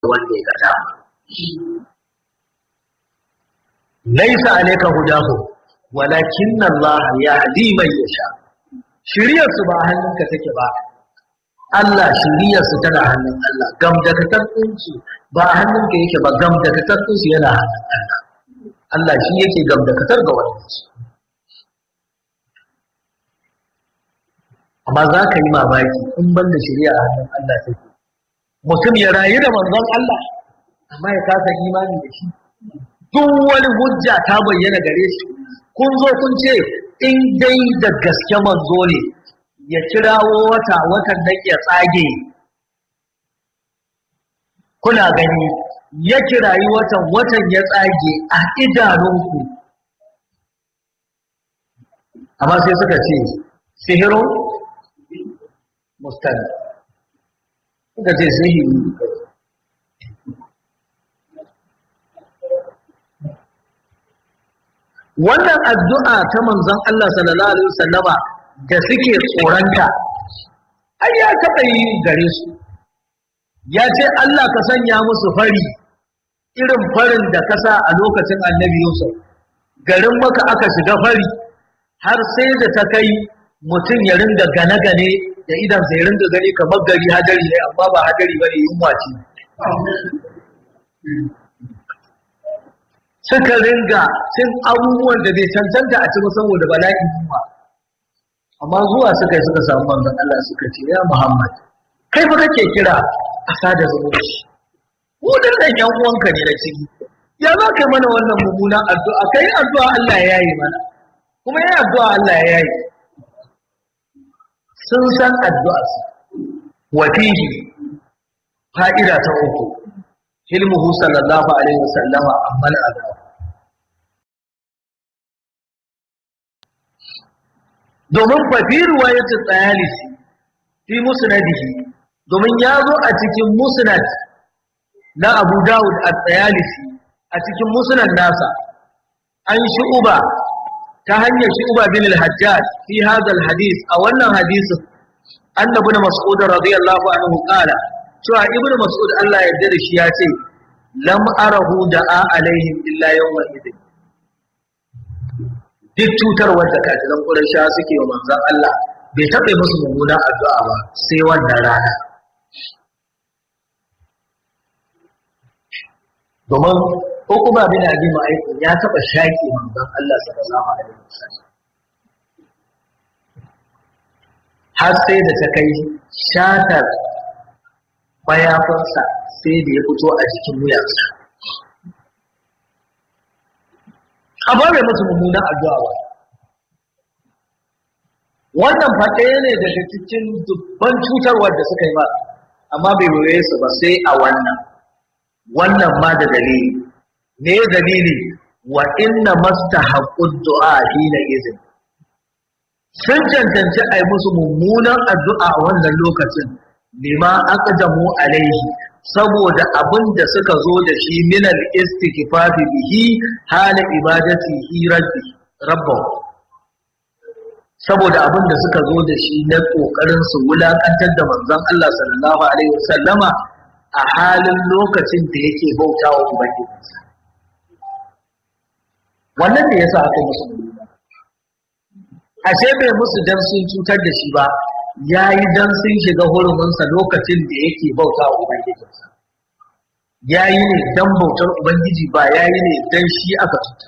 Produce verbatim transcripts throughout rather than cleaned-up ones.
wanda ya gada laisa alayka hudahu walakinna Allah yahdi man yasha shiriyar su ba hannunka take ba Allah shiriyar su tana hannun Allah gam da katarsun su ba hannunka yake ba gam da katarsun su yana hannun Allah Allah shi yake gam da katar ga wannan su amma za ka yi mamaki in banda shiriya a hannun Allah take mutum ya rayu da manzon Allah amma ya kasa imani da shi duk wani hujja ta bayyana gare shi kun zo kun ce in dai da gaske manzo ne ya kirawo wata watan da ya tsage kuna gani ya kirayi watan watan ya tsage a idanunku amma sai suka ce sihirun mustaqim suka ce sihiri wannan addu'a ta manzon Allah sallallahu alaihi wasallama da suke tsoranta ai ya taɓa yi gare su ya ce Allah ka sanya musu fari irin farin da ka sa a lokacin annabi Yusuf garin maka aka shiga fari har sai da ta kai mutum ya ringa gane-gane da idan sai ringa gani kamar gari hadari ne amma ba hadari bane yunwa ce suka ringa cin abubuwan da bai cancanta a cikin saboda bala'in yunwa amma zuwa suka yi suka samu manzon Allah suka ce ya Muhammad kai fa kake kira a sada zumunci mu dan dan yan uwanka ne da ciki ya za ka mana wannan mummunan addu'a kai addu'a Allah ya yayi mana kuma yayi addu'a Allah ya yayi sun san addu'a wa fihi fa'ida ta uku ilmuhu sallallahu alaihi wasallama amma al'adab domin fa fi riwayat at-Tayalisi fi musnadihi domin ya zo a cikin musnad na Abu Dawud at-Tayalisi a cikin musnad nasa an shu'uba ta hanyar shu'uba bin al-Hajjaj fi hadha al-hadith a wannan hadisin annabi Mas'ud radiyallahu anhu qala cewa ibnu Mas'ud Allah ya yarda da shi ya ce lam arahu da'a alaihim illa yawma idin duk cutar wadda kafiran Qurayshawa suke wa manzon Allah bai taɓa musu mummunan addu'a ba sai wannan rana domin ko kuma bin Abi Ma'ayk ya taɓa shaki manzon Allah sallallahu alaihi wasallam har sai da ta kai shatar bayafansa sai da ya fito a cikin wuyansa amma bai musu mummunan addu'a ba wannan faɗe ne daga cikin dubban cutarwar da suka yi ba amma bai wure su ba sai a wannan wannan ma da dalili ne dalili wa inna mastahaqqud du'a hina izin sun cancanci a yi musu mummunan addu'a a wannan lokacin lima aqdamu alaihi saboda abin da suka zo da shi min al-istighfafi bihi hala ibadatihi rabbi rabbahu saboda abin da suka zo da shi na kokarin su wulakantar da manzon Allah sallallahu alaihi wasallama a halin lokacin da yake bautawa ubangijinsa wannan ne yasa aka musu ashe bai musu dan sun cutar da shi ba yayi dan sun shiga hurumunsa lokacin da yake bautawa ubangijinsa yayi ne dan bautar ubangiji ba yayi ne dan shi aka cuta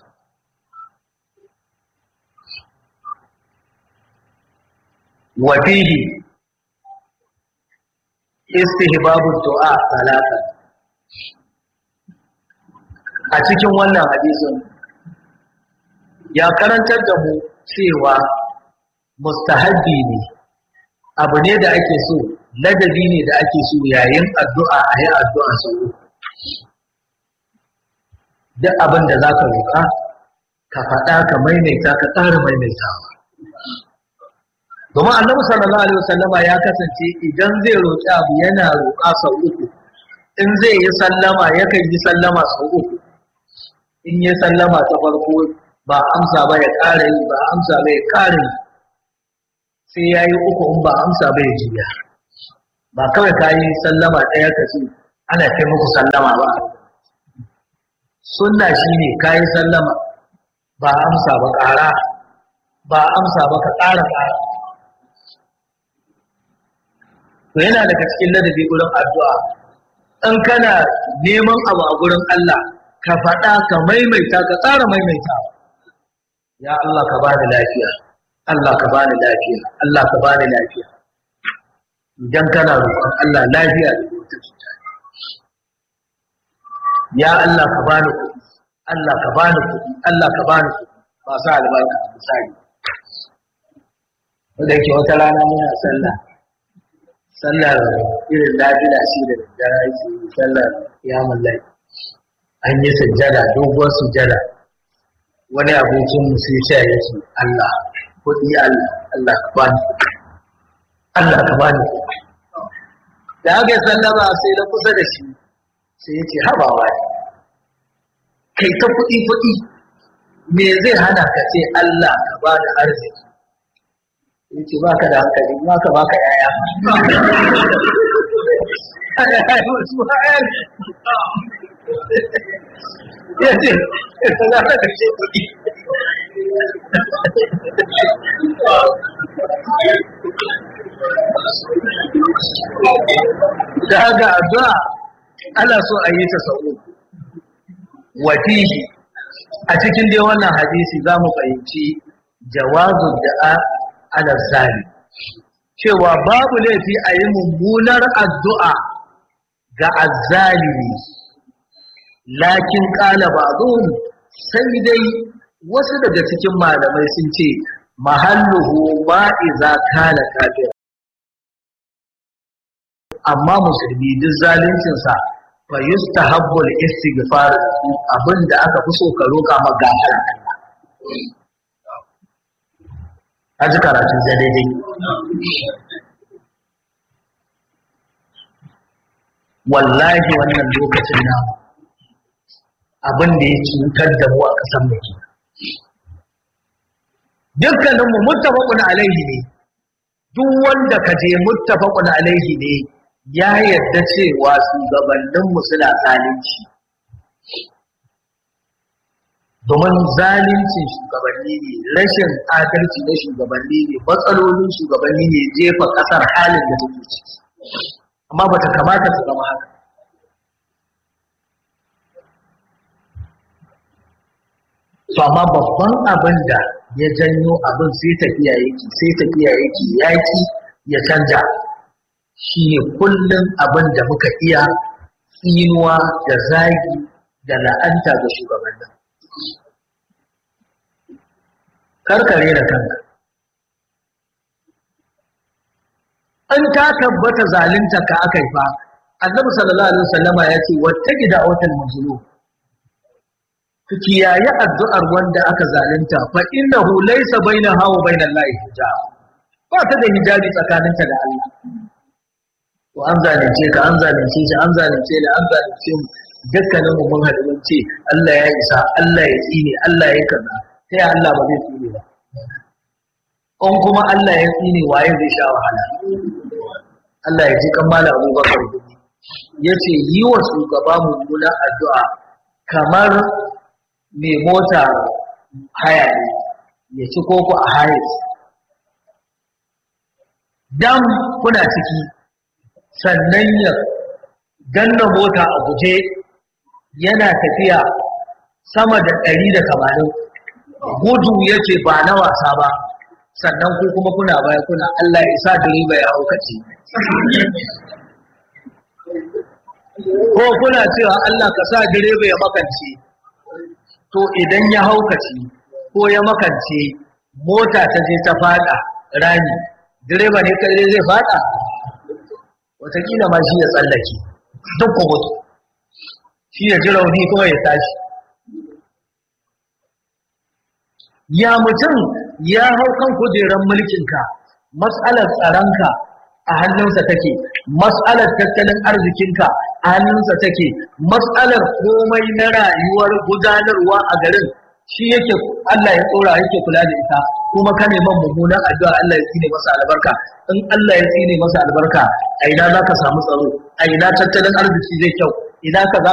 wa fihi istihbabu du'a talata a cikin wannan hadisin ya karantar da mu cewa mustahabbi ne abu ne da ake so ladabi ne da ake so yayin addu'a a yi addu'a sau duk abin da za ka roƙa ka faɗa ka maimaita ka ƙara maimaitawa domin annabi sallallahu alaihi wasallama ya kasance idan zai roƙi abu yana roƙa sau uku in zai yi sallama yakan yi sallama sau uku in yi sallama ta farko ba amsa ba ya ƙara yi ba amsa ba ya ƙara yi sai ya yi uku in ba amsa ba ya jiya ba kawai ka yi sallama ɗaya ka ce ana kai muku sallama ba. Sunna shine kai sallama ba amsa ba ƙara, ba amsa ba ka ƙara ƙara. To yana daga cikin ladabi gurin addu'a, in kana neman abu a gurin Allah ka faɗa ka maimaita ka tsara maimaita. Ya Allah ka bani lafiya, Allah ka bani lafiya, Allah ka bani lafiya. Idan kana roƙon Allah lafiya da wata cuta. Ya Allah ka bani kuɗi, Allah ka bani kuɗi, Allah ka bani kuɗi. Ba sa albarka misali. Wanda yake wata rana muna sallah. Sallar irin lafiya shi da daddare ake yi, sallar kiyamun laifi. An yi sujjada, doguwar sujjada. Wani abokin mu sai sha ya ce, Allah, kuɗi Allah, Allah ka bani kuɗi. Allah ka bani kuɗi. Da aka yi sallama sai na kusa da shi, sai ya ce, habawa ne. Kai ta kuɗi kuɗi, me zai hana ka ce Allah ka bani arziki? Yace ba ka da hankali, ba ka baka yaya. Yace, ka za ka kashe kuɗi. Da haka addu'a ana so a yi ta sau. Wafihi, a cikin dai wannan hadisi za mu fahimci jawazun da'a ala zali, cewa babu laifi a yi mummunar addu'a ga azzalimi, lakin ƙala ba'dhum, sai dai wasu daga cikin malamai sun ce mahalluhu ma iza kana kafir, amma musulmi duk zaluncinsa fa yustahabbu al-istighfar, abinda aka fi so ka roka ma gafara Allah. Aji karatun zai daidai. Wallahi wannan lokacin na abin da ya cutar da mu a ƙasar mu ke. Dukkaninmu muttafaqun alaihi ne. Duk wanda ka je muttafaqun alaihi ne ya yarda cewa shugabanninmu suna zalunci. Domin zalincin shugabanni ne, rashin adalci na shugabanni ne, matsalolin shugabanni ne jefa ƙasar halin da take ciki. Amma ba ta kamata su zama haka. To amma babban abin da ya janyo abin sai tafiya yake, sai tafiya yake yaki ya canja. Shi ne kullum abin da muka iya tsinuwa da zagi da la'anta ga shugabannin. Karkare da kanka. An ta tabbata zalunta ka aka yi fa, Annabi sallallahu alaihi wasallama ya ce wata gida watan mazlum. Ku kiyaye addu'ar wanda aka zalunta, fa innahu laysa bainaha wa bainal lahi hijab. Ba ta da hijabi tsakaninta da Allah. To an zalunce ka, an zalunce shi, an zalunce ni, an zalunce mu. Dukkanin mu mun haɗu mun ce Allah ya isa, Allah ya tsine, Allah ya kaza. Sai Allah ba zai tsine ba. In kuma Allah ya tsine waye zai sha wahala. Allah ya ji kan Malam Abubakar Gumi. Yace yi wa shugaba mummuna addu'a kamar mai mota haya ne ya ci koko a hayes. Dan kuna ciki sannan ya danna mota a guje yana tafiya sama da ɗari da tamanin, gudu yake ba na wasa ba, sannan ku kuma kuna baya kuna Allah ya sa direba ya haukace, ko kuna cewa Allah ka sa direba ya makance. To idan ya haukace ko ya makance, mota ta je ta fada rami, direba ne kai zai fada? Wataƙila ma shi ya tsallake duk ku mutu, shi ya ji rauni kuma ya tashi. Ya mutum ya hau kan kujerar mulkinka, matsalar tsaronka a hannunsa take, matsalar tattalin arzikinka a hannunsa take, matsalar komai na rayuwar gudanarwa a garin shi yake Allah ya tsora yake kula da ita. kuma ka neman mummunan addu'a Allah ya tsine masa albarka. In Allah ya tsine masa albarka a ina za ka samu tsaro, a ina tattalin arziki zai kyau, ina ka